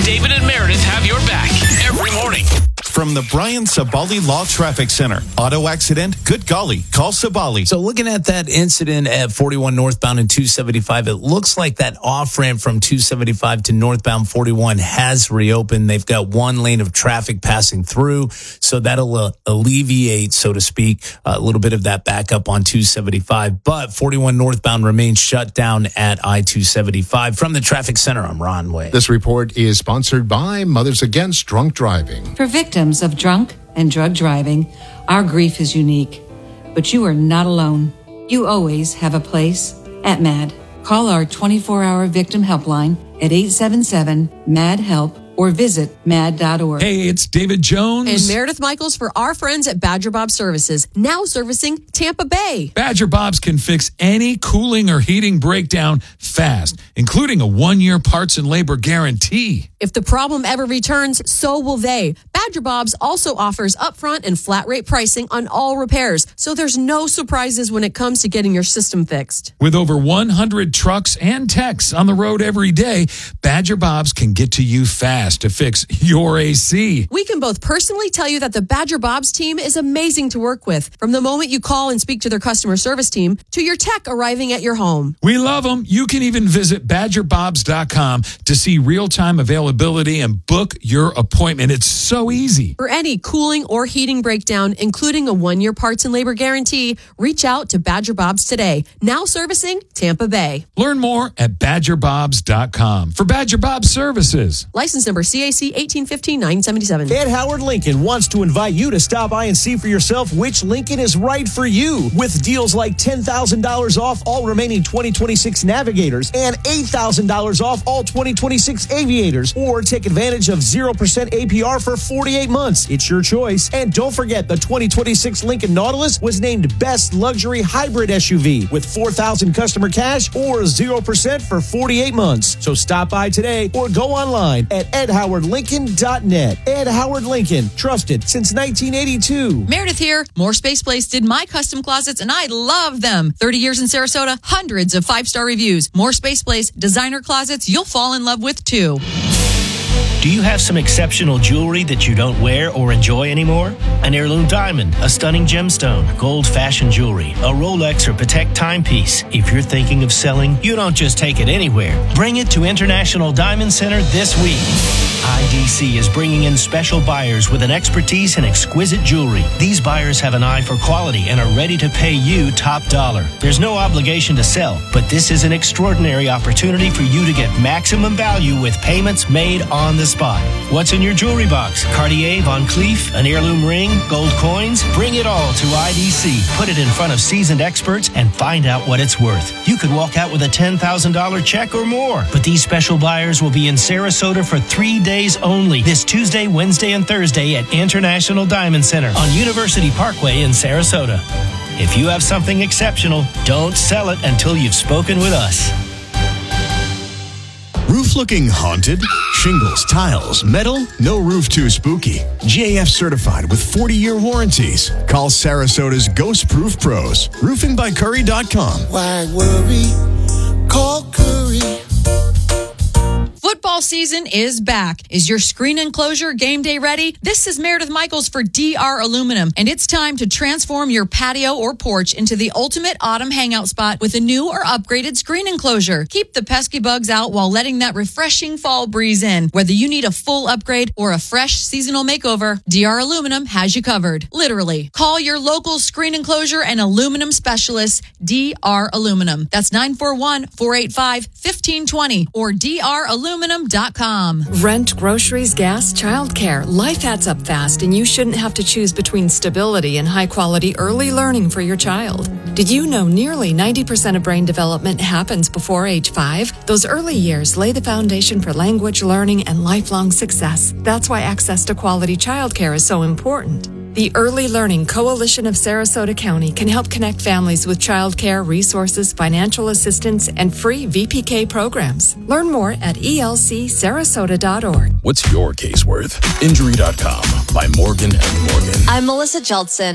David and Meredith have your back every morning. From the Brian Sabali Law Traffic Center. Auto accident? Good golly. Call Sabali. So looking at that incident at 41 northbound and 275, it looks like that off-ramp from 275 to northbound 41 has reopened. They've got one lane of traffic passing through, so that'll alleviate, so to speak, a little bit of that backup on 275. But 41 northbound remains shut down at I-275. From the traffic center, I'm Ron Way. This report is sponsored by Mothers Against Drunk Driving. For victims of drunk and drug driving, our grief is unique, but you are not alone. You always have a place at MAD. Call our 24-hour victim helpline at 877-MAD-HELP or visit mad.org. Hey, it's David Jones and Meredith Michaels for our friends at Badger Bob Services, now servicing Tampa Bay. Badger Bob's can fix any cooling or heating breakdown fast, including a 1-year parts and labor guarantee. If the problem ever returns, so will they. Badger Bob's also offers upfront and flat rate pricing on all repairs, so there's no surprises when it comes to getting your system fixed. With over 100 trucks and techs on the road every day, Badger Bob's can get to you fast to fix your AC. We can both personally tell you that the Badger Bob's team is amazing to work with, from the moment you call and speak to their customer service team to your tech arriving at your home. We love them. You can even visit badgerbobs.com to see real-time availability and book your appointment. It's so easy. For any cooling or heating breakdown, including a 1-year parts and labor guarantee, reach out to Badger Bob's today, now servicing Tampa Bay. Learn more at badgerbobs.com. For Badger Bob Services. License number CAC 1815-977. Ed Howard Lincoln wants to invite you to stop by and see for yourself which Lincoln is right for you, with deals like $10,000 off all remaining 2026 Navigators and $8,000 off all 2026 Aviators, or take advantage of 0% APR for 48 months. It's your choice. And don't forget, the 2026 Lincoln Nautilus was named Best Luxury Hybrid SUV with $4,000 customer cash or 0% for 48 months. So stop by today or go online at edhowardlincoln.net. Ed Howard Lincoln, trusted since 1982. Meredith here. More Space Place did my custom closets, and I love them. 30 years in Sarasota, hundreds of 5-star reviews. More Space Place designer closets you'll fall in love with, too. Do you have some exceptional jewelry that you don't wear or enjoy anymore? An heirloom diamond, a stunning gemstone, gold fashion jewelry, a Rolex or Patek timepiece. If you're thinking of selling, you don't just take it anywhere. Bring it to International Diamond Center this week. IDC is bringing in special buyers with an expertise in exquisite jewelry. These buyers have an eye for quality and are ready to pay you top dollar. There's no obligation to sell, but this is an extraordinary opportunity for you to get maximum value with payments made on the spot. What's in your jewelry box? Cartier, Van Cleef, an heirloom ring, gold coins? Bring it all to IDC. Put it in front of seasoned experts and find out what it's worth. You could walk out with a $10,000 check or more. But these special buyers will be in Sarasota for 3 days only, this Tuesday, Wednesday, and Thursday at International Diamond Center on University Parkway in Sarasota. If you have something exceptional, don't sell it until you've spoken with us. Roof looking haunted? Shingles, tiles, metal? No roof too spooky. GAF certified with 40-year warranties. Call Sarasota's Ghost Proof Pros. RoofingByCurry.com. Why worry? Call Curry. Football season is back. Is your screen enclosure game day ready? This is Meredith Michaels for DR Aluminum, and it's time to transform your patio or porch into the ultimate autumn hangout spot with a new or upgraded screen enclosure. Keep the pesky bugs out while letting that refreshing fall breeze in. Whether you need a full upgrade or a fresh seasonal makeover, DR Aluminum has you covered. Literally. Call your local screen enclosure and aluminum specialist, DR Aluminum. That's 941-485-1520 or draluminum.com. Rent, groceries, gas, childcare. Life adds up fast, and you shouldn't have to choose between stability and high-quality early learning for your child. Did you know nearly 90% of brain development happens before age 5? Those early years lay the foundation for language learning and lifelong success. That's why access to quality childcare is so important. The Early Learning Coalition of Sarasota County can help connect families with childcare resources, financial assistance, and free VPK programs. Learn more at elcsarasota.org. What's your case worth? Injury.com by Morgan & Morgan. I'm Melissa Jeldson.